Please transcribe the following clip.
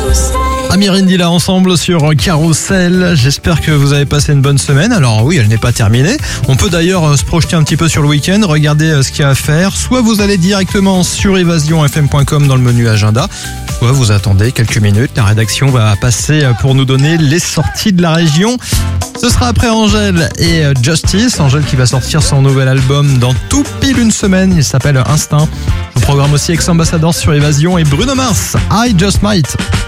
Amir Indila ensemble sur Carousel. J'espère que vous avez passé une bonne semaine. Alors oui, elle n'est pas terminée. On peut d'ailleurs se projeter un petit peu sur le week-end, regarder ce qu'il y a à faire. Soit vous allez directement sur evasionfm.com dans le menu agenda, soit vous attendez quelques minutes. La rédaction va passer pour nous donner les sorties de la région. Ce sera après Angèle et Justice. Angèle qui va sortir son nouvel album dans tout pile une semaine. Il s'appelle Instinct. Je vous programme aussi Ex-Ambassadors sur Évasion et Bruno Mars, I Just Might.